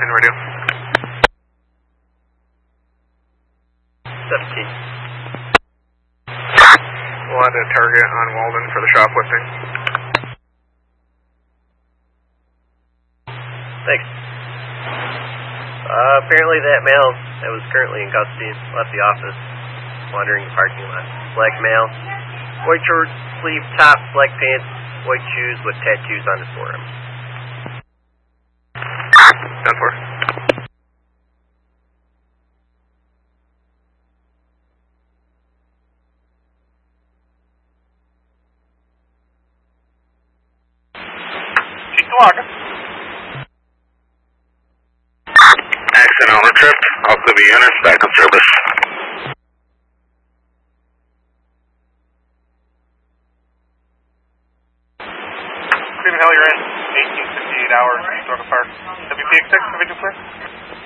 in radio. 17. We'll add a target on Walden for the shoplifting. Thanks. Apparently that male that was currently in custody left the office, wandering the parking lot. Black male, white short sleeve top, black pants, white shoes with tattoos on his forearm. 10-4. Accident on the trip. All Clipper units back on service. Cleveland Hill, you're in. 1858 hours, East Road Park. WPX6, Division 6.